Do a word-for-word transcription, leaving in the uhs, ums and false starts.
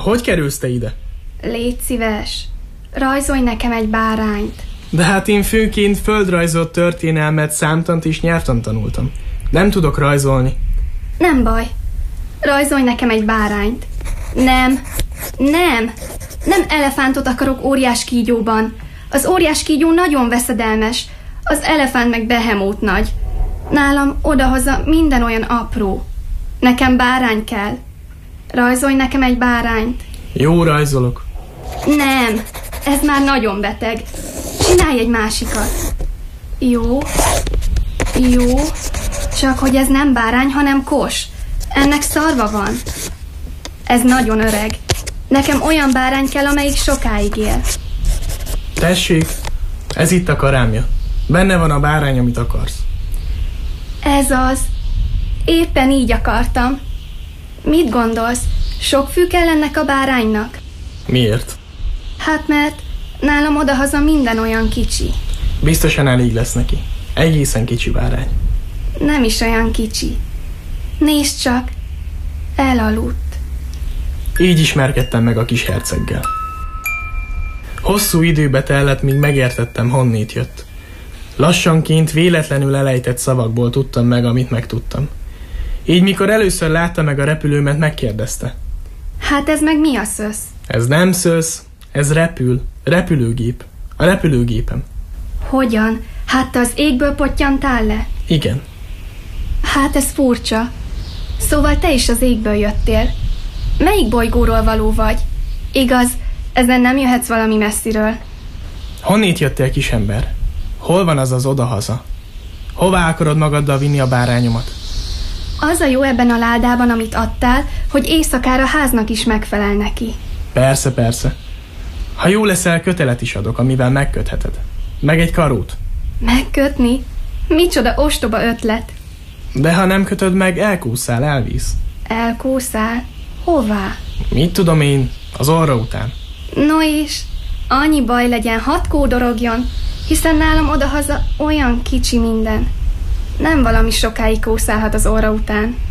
Hogy kerülsz te ide? Légy szíves, rajzolj nekem egy bárányt. De hát én főként földrajzot, történelmet, számtant és nyelvtant tanultam. Nem tudok rajzolni. Nem baj. Rajzolj nekem egy bárányt. Nem, nem, nem elefántot akarok óriás kígyóban. Az óriás kígyó nagyon veszedelmes, az elefánt meg behemót nagy. Nálam odahaza minden olyan apró. Nekem bárány kell. Rajzolj nekem egy bárányt. Jó, rajzolok. Nem, ez már nagyon beteg. Csinálj egy másikat. Jó, jó, csak hogy ez nem bárány, hanem kos. Ennek szarva van. Ez nagyon öreg. Nekem olyan bárány kell, amelyik sokáig él. Tessék, ez itt a karámja. Benne van a bárány, amit akarsz. Ez az. Éppen így akartam. Mit gondolsz? Sok fű kell ennek a báránynak? Miért? Hát mert nálam odahaza minden olyan kicsi. Biztosan elég lesz neki. Egészen kicsi bárány. Nem is olyan kicsi. Nézd csak, elaludt. Így ismerkedtem meg a kis herceggel. Hosszú időbe tellett, míg megértettem, honnét jött. Lassanként, véletlenül elejtett szavakból tudtam meg, amit megtudtam. Így mikor először látta meg a repülőmet, megkérdezte. Hát ez meg mi a szösz? Ez nem szösz, ez repül. Repülőgép. A repülőgépem. Hogyan? Hát te az égből pottyantál le? Igen. Hát ez furcsa. Szóval te is az égből jöttél. Melyik bolygóról való vagy? Igaz, ezen nem jöhetsz valami messziről. Honnét jöttél, kisember? Hol van az az odahaza? Hová akarod magaddal vinni a bárányomat? Az a jó ebben a ládában, amit adtál, hogy éjszakára háznak is megfelel neki. Persze, persze. Ha jó leszel, kötelet is adok, amivel megkötheted. Meg egy karót. Megkötni? Micsoda ostoba ötlet. De ha nem kötöd meg, elkúszál, elvísz. Elkúszál? Hová? Mit tudom én, az orra után. No is, annyi baj legyen, hadd kódorogjon, hiszen nálam odahaza olyan kicsi minden. Nem valami sokáig kószálhat az orra után.